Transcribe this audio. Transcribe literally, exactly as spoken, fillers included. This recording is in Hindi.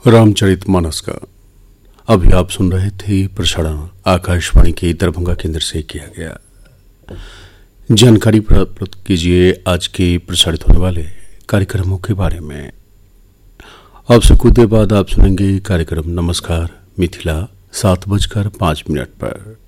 रामचरितमानस का अभी आप सुन रहे थे। प्रसारण आकाशवाणी के दरभंगा केंद्र से किया गया। जानकारी प्राप्त कीजिए आज के प्रसारित होने वाले कार्यक्रमों के बारे में। आपसे कुछ देर बाद आप सुनेंगे कार्यक्रम नमस्कार मिथिला सात बजकर पाँच मिनट पर।